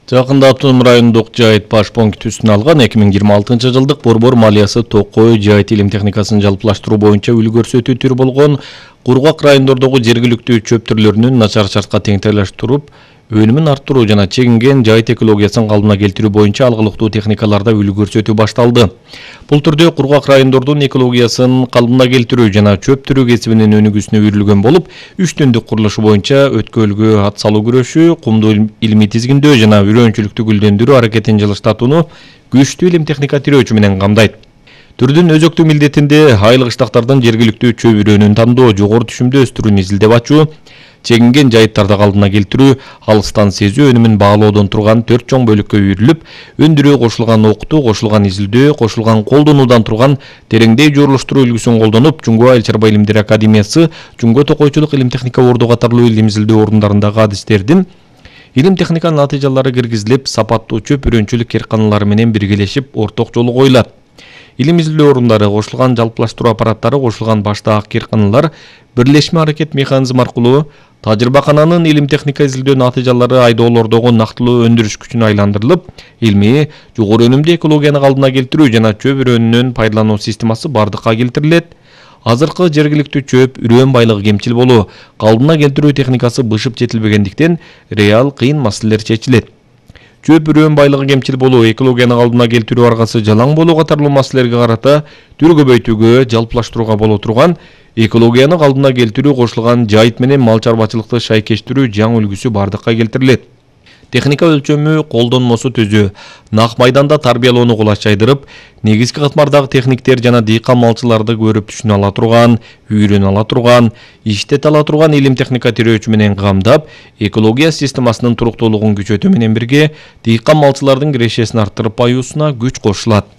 Жакында Автоном райондук жайыт баш пунктүсүн алган 2026 жылдык борбор малиясы токой жайыт илим техникасын жалпылаштыруу боюнча үлгү көрсөтүү болгон кургак райондордогу жергиликтүү чөп түрлөрүнүн начар шартка теңдештирип, өнүмүн арттыруу жана чегинген жайыт экологиясын калыбына келтирүү боюнча алгылыктуу техникаларда үлгү көрсөтүү башталды. Бул түрдө кургак райондордун экологиясын калыбына келтирүү жана чөп түрүү кесибинин өнүгүүсүнө үйрүлгөн болуп, 3 түндүк курулушу боюнча өткөлгө ат салуу күрөшү, кумду илимий тизгиндөө жана үйрөнчүлүктү гүлдөндүрүү аракетин жылыштатууну күчтүү илим техника тирөөчү менен камдайт. Түрдүн өзөктүү милдетинде айыл кыштактардын жергиликтүү чөп үрөнүн тандоо, жогору түшүмдө өстүрүүнү изилдеп ачуу, чегинген жайыттарды калыбына келтирүү, алыстан сезүү өнүмүн баалоодон турган 4 чоң бөлүккө үйрүлүп, өндүрүү кошулган окутуу, кошулган изилдөө, кошулган колдонуудан турган тереңдей журулуштуруу үлгүсүн колдонуп, Жуңго Айыл чарба илимдери академиясы, Жуңго токойчулук илим техника орду катарлуу илим изилдөө орундарындагы адистердин илим техника натыйжалары киргизилип, сапаттуу чөп үрөнчүлүк керканалары менен биргелешип, орток жолу коюлат. Илим изилдөө орундары, кошулган жалпылаштыруу аппараттары, кошулган баштагы керканалар бирлешме аракет механизми аркылуу тажрыйбакананын илим техника изилдөө натыйжалары айдоолордогу нактылуу өндүрүш күчүнө айландырылып, илмий, жогору өнүмдүү экологияны калыбына келтирүү жана чөп үрөнүнүн пайдалануу системасы бардыкка келтирилет. Азыркы жергиликтүү чөп үрөн байлыгы кемчил болуу, калыбына келтирүү техникасы бышып жетилбегендиктен реал кыйын маселелер чечилет. Чөп үрөн байлыгы кемчил болуу, экологияны калыбына келтирүү аргасы жалаң болуу катарлуу маселелерге карата түр көбөйтүүгө, жалпылаштырууга боло турган экологияны калыбына келтирүү кошулган жайыт менен мал чарбачылыкты шайкештирүү жаңы үлгүсү бардыкка келтирилет. Техника өлчөмү колдонмосу түзүү, нак майданда тарбиялоону кулачайдырып, негизги катмардагы техниктер жана дыйкан малчыларды көрүп түшүнө ала турган, үйрөнө ала турган, иштете ала турган илим техника тирөөчү менен камдап, экология системасынын туруктуулугун күчөтүү менен бирге, дыйкан малчылардын кирешесин арттырып баюусуна күч кошулат.